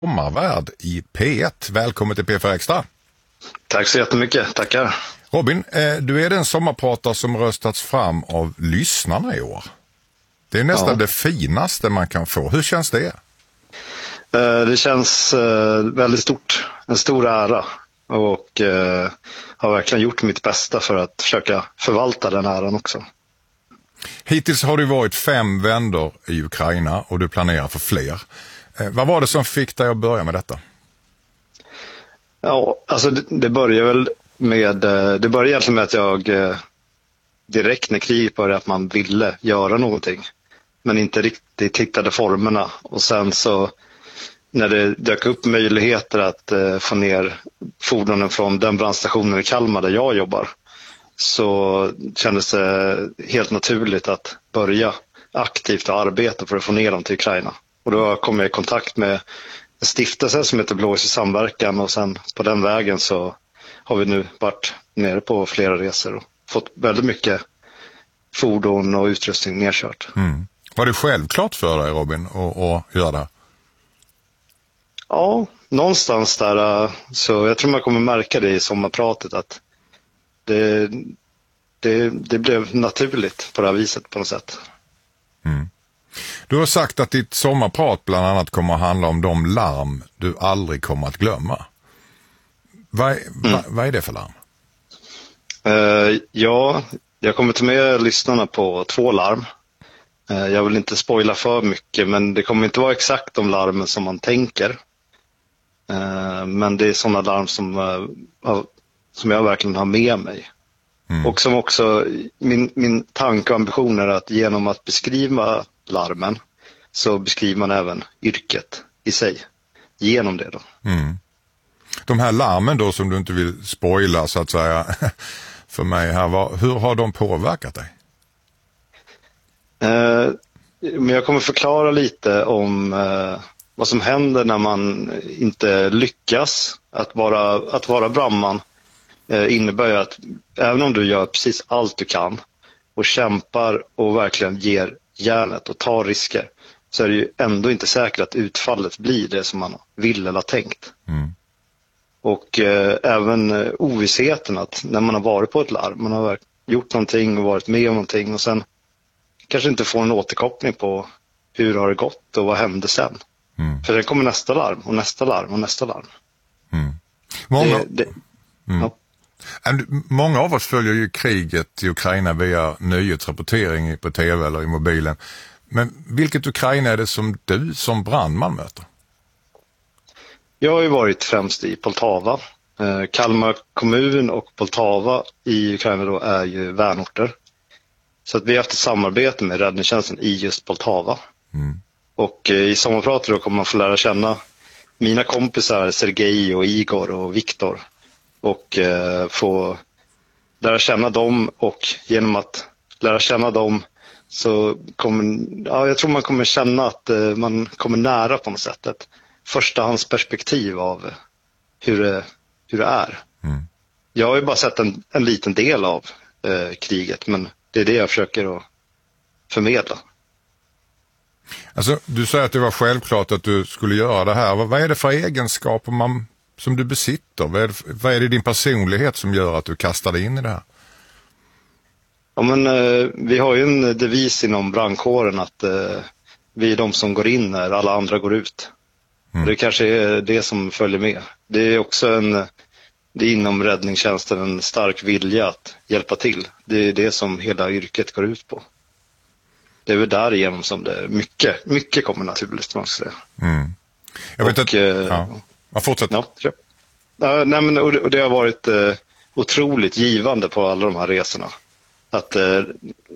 Sommarvärd i P1. Välkommen till P4 Extra. Tack så jättemycket, tackar. Robin, du är den sommarpratare som röstats fram av lyssnarna i år. Det är nästan det finaste man kan få. Hur känns det? Det känns väldigt stort, en stor ära, och har verkligen gjort mitt bästa för att försöka förvalta den äran också. Hittills har du varit 5 vändor i Ukraina och du planerar för fler. Vad var det som fick dig att börja med detta? Ja, alltså det börjar väl med, det började egentligen med att jag direkt när kriget började att man ville göra någonting, men inte riktigt hittade formerna. Och sen så när det dök upp möjligheter att få ner fordonen från den brandstationen i Kalmar där jag jobbar, så kändes det helt naturligt att börja aktivt arbeta för att få ner dem till Ukraina. Och då kom jag i kontakt med en stiftelse som heter Blås i samverkan, och sen på den vägen så har vi nu varit nere på flera resor och fått väldigt mycket fordon och utrustning nedkört. Var det självklart för dig, Robin, att göra det? Ja, någonstans där, så jag tror man kommer märka det i sommarpratet att det blev naturligt på det här viset på något sätt. Du har sagt att ditt sommarprat bland annat kommer att handla om de larm du aldrig kommer att glömma. Vad är det för larm? Ja, jag kommer ta med lyssnarna på 2 larm. Jag vill inte spoila för mycket, men det kommer inte vara exakt de larmen som man tänker. Men det är sådana larm som jag verkligen har med mig. Och som också, min tanke och ambition är att genom att beskriva larmen så beskriver man även yrket i sig genom det då. De här larmen då som du inte vill spoila så att säga för mig här, hur har de påverkat dig? Men jag kommer förklara lite om vad som händer när man inte lyckas. Att vara brandman innebär ju att även om du gör precis allt du kan och kämpar och verkligen ger järnet och tar risker, så är det ju ändå inte säkert att utfallet blir det som man vill eller har tänkt. Och även ovissheten att när man har varit på ett larm, man har gjort någonting och varit med om någonting och sen kanske inte får en återkoppling på hur har det gått och vad hände sen. För det kommer nästa larm och nästa larm och nästa larm. Många av oss följer ju kriget i Ukraina via nyhetsrapportering på tv eller i mobilen. Men vilket Ukraina är det som du som brandman möter? Jag har ju varit främst i Poltava. Kalmar kommun och Poltava i Ukraina då är ju vänorter. Så att vi har haft ett samarbete med räddningstjänsten i just Poltava. Och i sommarpratet då kommer man få lära känna mina kompisar Sergej och Igor och Viktor. Och få lära känna dem, och genom att lära känna dem så jag tror man kommer känna att man kommer nära på något sätt. Ett förstahandsperspektiv av hur det är. Jag har ju bara sett en liten del av kriget, men det är det jag försöker att förmedla. Alltså, du säger att det var självklart att du skulle göra det här. Vad är det för egenskaper som du besitter? Vad är det i din personlighet som gör att du kastar dig in i det här? Ja, men vi har ju en devis inom brandkåren att vi är de som går in när alla andra går ut. Och det kanske är det som följer med. Det är också det är inom räddningstjänsten en stark vilja att hjälpa till. Det är det som hela yrket går ut på. Det är väl därigenom som det mycket kommer naturligt, man ska säga. Jag vet att... Fortsätt. Ja, nej, men, och det har varit otroligt givande på alla de här resorna. Att